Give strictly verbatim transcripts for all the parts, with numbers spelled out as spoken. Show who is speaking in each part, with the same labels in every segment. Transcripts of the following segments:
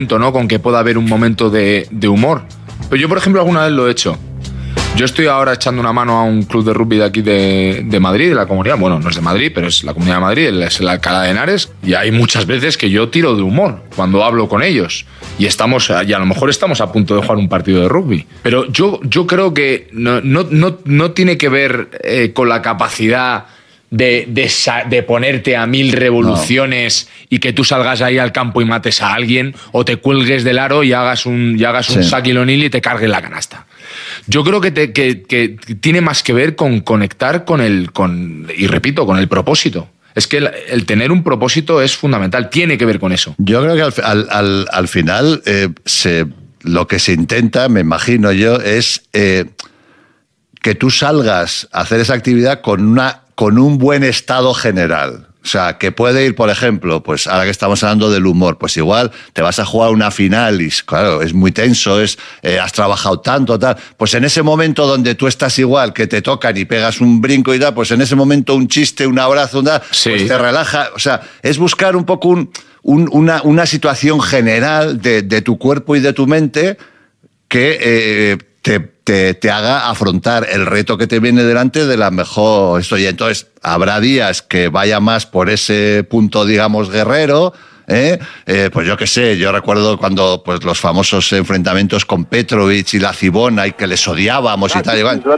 Speaker 1: ¿no? Con que pueda haber un momento de, de humor. Pero yo, por ejemplo, alguna vez lo he hecho. Yo estoy ahora echando una mano a un club de rugby de aquí de, de Madrid, de la comunidad. Bueno, no es de Madrid, pero es la Comunidad de Madrid, es el Alcalá de Henares. Y hay muchas veces que yo tiro de humor cuando hablo con ellos. Y estamos, y a lo mejor estamos a punto de jugar un partido de rugby. Pero yo, yo creo que no, no, no, no tiene que ver eh, con la capacidad de, de, de ponerte a mil revoluciones no. y que tú salgas ahí al campo y mates a alguien, o te cuelgues del aro y hagas un, y hagas un sí. Shaquille O'Neal y te cargues la canasta. Yo creo que, te, que, que tiene más que ver con conectar con el, con, y repito, con el propósito. Es que el, el tener un propósito es fundamental, tiene que ver con eso.
Speaker 2: Yo creo que al, al, al, al final eh, se, lo que se intenta, me imagino yo, es eh, que tú salgas a hacer esa actividad con, una, con un buen estado general. O sea, que puede ir, por ejemplo, pues ahora que estamos hablando del humor, pues igual te vas a jugar una final y, claro, es muy tenso, es eh, has trabajado tanto, tal. Pues en ese momento donde tú estás igual, que te tocan y pegas un brinco y tal, pues en ese momento un chiste, un abrazo, tal, sí. pues te relaja. O sea, es buscar un poco un, un, una, una situación general de, de tu cuerpo y de tu mente que eh, te, te, te haga afrontar el reto que te viene delante de la mejor... Esto, y entonces habrá días que vaya más por ese punto, digamos, guerrero, ¿eh? Eh, pues yo qué sé, yo recuerdo cuando pues los famosos enfrentamientos con Petrovic y la Cibona y que les odiábamos y tal. Y bueno.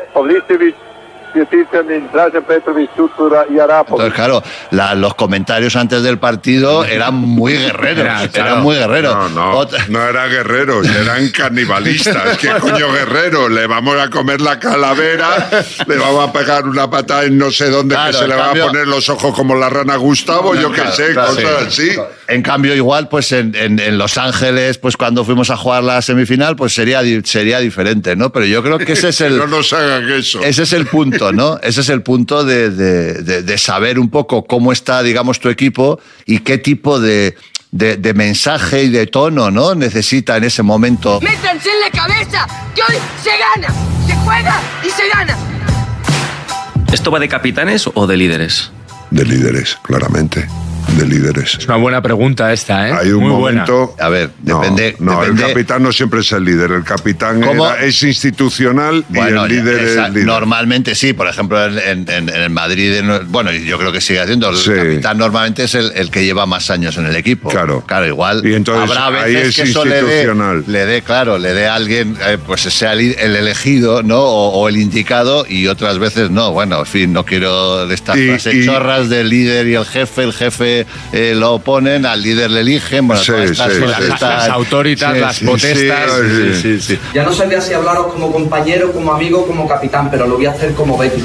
Speaker 2: Entonces, claro, la, los comentarios antes del partido eran muy guerreros. Era, claro. Eran muy guerreros.
Speaker 3: No, no, Otra... no eran guerreros, eran canibalistas. ¿Qué coño guerreros? Le vamos a comer la calavera, le vamos a pegar una patada en no sé dónde, claro, que se le cambio... van a poner los ojos como la rana Gustavo, no, yo qué claro, sé, claro, cosas sí. así.
Speaker 2: En cambio, igual, pues en, en, en Los Ángeles, pues cuando fuimos a jugar la semifinal, pues sería, sería diferente, ¿no? Pero yo creo que ese es el...
Speaker 3: no nos hagan eso.
Speaker 2: Ese es el punto. ¿no? Ese es el punto de, de, de, de saber un poco cómo está, digamos, tu equipo y qué tipo de, de, de mensaje y de tono, ¿no? necesita en ese momento.
Speaker 4: ¡Métanse en la cabeza que hoy se gana! ¡Se juega y se gana!
Speaker 5: ¿Esto va de capitanes o de líderes?
Speaker 3: De líderes, claramente. De líderes.
Speaker 1: Es una buena pregunta esta, ¿eh?
Speaker 3: Hay un
Speaker 1: Muy
Speaker 3: momento...
Speaker 1: buena.
Speaker 2: A ver, depende...
Speaker 3: No,
Speaker 2: depende...
Speaker 3: el capitán no siempre es el líder. El capitán era, es institucional
Speaker 2: bueno,
Speaker 3: y el líder
Speaker 2: esa,
Speaker 3: es líder.
Speaker 2: Normalmente sí. Por ejemplo, en, en, en el Madrid... En, bueno, yo creo que sigue haciendo. El
Speaker 3: sí.
Speaker 2: capitán normalmente es el, el que lleva más años en el equipo.
Speaker 3: Claro.
Speaker 2: Claro, igual
Speaker 3: y entonces,
Speaker 2: habrá veces
Speaker 3: ahí es
Speaker 2: que eso le dé, le dé, claro, le dé a alguien, eh, pues sea el, el elegido, ¿no? O, o el indicado, y otras veces no. Bueno, en fin, no quiero de estas
Speaker 3: y,
Speaker 2: frases
Speaker 3: y,
Speaker 2: chorras del líder y el jefe. El jefe eh, lo ponen, al líder le eligen, bueno,
Speaker 3: sí,
Speaker 2: todas estas,
Speaker 3: sí,
Speaker 2: las,
Speaker 3: sí,
Speaker 2: estas,
Speaker 1: las autoritas,
Speaker 2: sí,
Speaker 1: las
Speaker 2: sí,
Speaker 1: potestas.
Speaker 2: Sí, sí, sí, sí, sí.
Speaker 6: Ya no sabía si hablaros como compañero, como amigo, como capitán, pero lo voy a hacer como bético.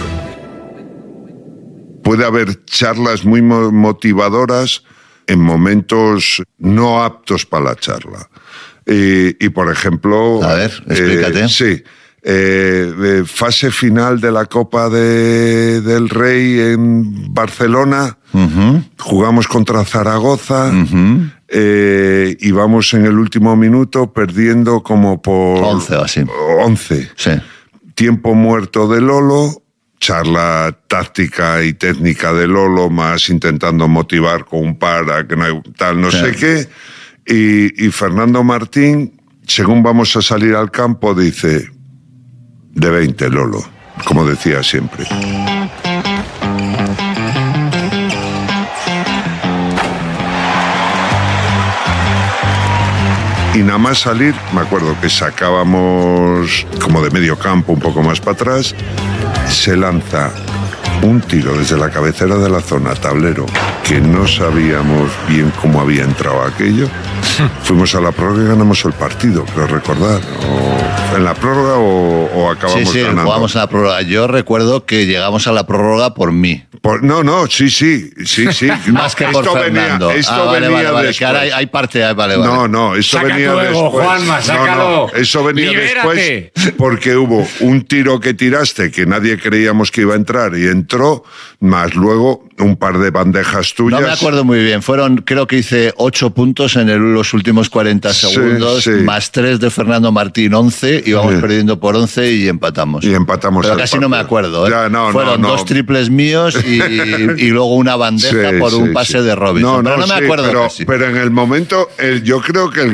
Speaker 3: Puede haber charlas muy motivadoras en momentos no aptos para la charla. Y, y por ejemplo...
Speaker 2: A ver, explícate.
Speaker 3: Eh, sí. Eh, fase final de la Copa de, del Rey en Barcelona, uh-huh. jugamos contra Zaragoza, uh-huh. eh, y vamos en el último minuto perdiendo como por
Speaker 2: once o así.
Speaker 3: once.
Speaker 2: Sí.
Speaker 3: Tiempo muerto de Lolo, charla táctica y técnica de Lolo, más intentando motivar con un par a que no tal no sí. sé qué, y, y Fernando Martín, según vamos a salir al campo, dice... De veinte, Lolo, como decía siempre. Y nada más salir, me acuerdo que sacábamos como de medio campo, un poco más para atrás, se lanza un tiro desde la cabecera de la zona, tablero, que no sabíamos bien cómo había entrado aquello. Fuimos a la prórroga y ganamos el partido, creo recordar. O en la prórroga o, o acabamos
Speaker 2: sí, sí,
Speaker 3: ganando.
Speaker 2: Jugamos a la prórroga. Yo recuerdo que llegamos a la prórroga por mí.
Speaker 3: Por, no, no, sí, sí, sí, sí.
Speaker 2: Más que por
Speaker 3: esto
Speaker 2: Fernando.
Speaker 3: Venía, esto
Speaker 2: ah, vale,
Speaker 3: venía
Speaker 2: vale, vale,
Speaker 3: después.
Speaker 2: que ahora hay, hay parte, vale, vale.
Speaker 3: No, no, eso
Speaker 1: Saca
Speaker 3: venía
Speaker 1: tu ego,
Speaker 3: después.
Speaker 1: Juanma, sácalo.
Speaker 3: No, no, eso venía
Speaker 1: Libérate.
Speaker 3: Después porque hubo un tiro que tiraste que nadie creíamos que iba a entrar y entró, más luego un par de bandejas tuyas.
Speaker 2: No me acuerdo muy bien. Fueron, creo que hice ocho puntos en el, los últimos cuarenta segundos,
Speaker 3: sí, sí.
Speaker 2: más tres de Fernando Martín, once. Íbamos
Speaker 3: Sí.
Speaker 2: perdiendo por once y empatamos.
Speaker 3: Y empatamos
Speaker 2: Pero
Speaker 3: el
Speaker 2: casi no me
Speaker 3: partido.
Speaker 2: acuerdo. ¿eh?
Speaker 3: Ya, no,
Speaker 2: Fueron
Speaker 3: no, no.
Speaker 2: dos triples míos y, y luego una bandeja
Speaker 3: Sí,
Speaker 2: por
Speaker 3: sí,
Speaker 2: un pase
Speaker 3: sí.
Speaker 2: de Robinson.
Speaker 3: No,
Speaker 2: pero no
Speaker 3: sí,
Speaker 2: me acuerdo
Speaker 3: pero,
Speaker 2: casi.
Speaker 3: pero en el momento, el, yo creo que el